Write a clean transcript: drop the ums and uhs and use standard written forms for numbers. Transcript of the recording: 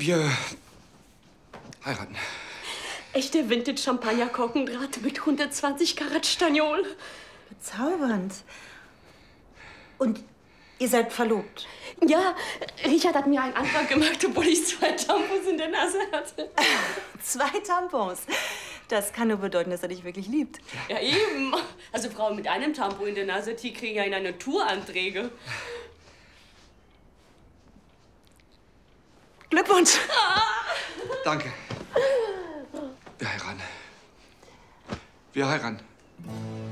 Wir heiraten. Echte Vintage-Champagner-Korkendraht mit 120 Karat Staniol. Bezaubernd. Und ihr seid verlobt? Ja, Richard hat mir einen Antrag gemacht, obwohl ich 2 Tampons in der Nase hatte. 2 Tampons? Das kann nur bedeuten, dass er dich wirklich liebt. Ja, eben. Also Frauen mit einem Tampon in der Nase, die kriegen ja in eine Touranträge. Glückwunsch! Danke. Wir heiraten. Wir heiraten.